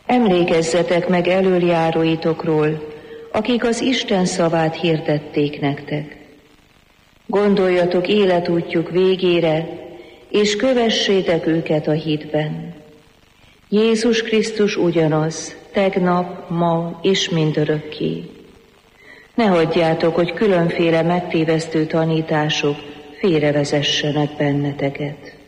Emlékezzetek meg elöljáróitokról, akik az Isten szavát hirdették nektek. Gondoljatok életútjuk végére, és kövessétek őket a hitben. Jézus Krisztus ugyanaz, tegnap, ma és mindörökké. Ne hagyjátok, hogy különféle megtévesztő tanítások félrevezessenek benneteket.